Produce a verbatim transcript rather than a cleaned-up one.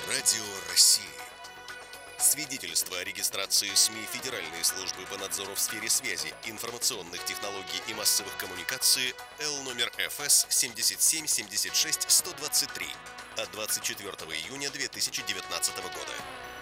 Радио России. Свидетельство о регистрации СМИ Федеральной службы по надзору в сфере связи, информационных технологий и массовых коммуникаций Л номер Ф С семьдесят семь семьдесят шесть сто двадцать три от двадцать четвёртого июня две тысячи девятнадцатого года.